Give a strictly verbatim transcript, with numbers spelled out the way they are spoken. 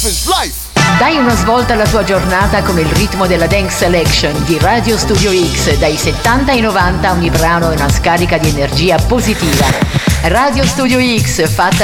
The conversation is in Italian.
is life. Dai una svolta alla tua giornata con il ritmo della Dance Selection di Radio Studio X. Dai settanta ai novanta ogni brano è una scarica di energia positiva. Radio Studio X, fatta